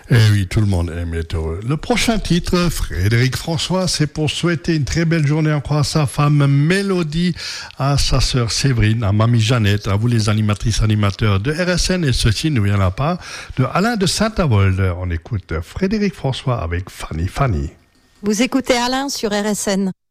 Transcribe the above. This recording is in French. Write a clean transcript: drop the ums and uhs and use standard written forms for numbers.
Eh oui, tout le monde aime être heureux. Le prochain titre, Frédéric François, c'est pour souhaiter une très belle journée encore à sa femme Mélodie, à sa sœur Séverine, à mamie Jeannette, à vous les animatrices animateurs de RSN, et ceci ne vient là pas de Alain de Saint-Avold. On écoute Frédéric François avec Fanny Fanny. Vous écoutez Alain sur RSN.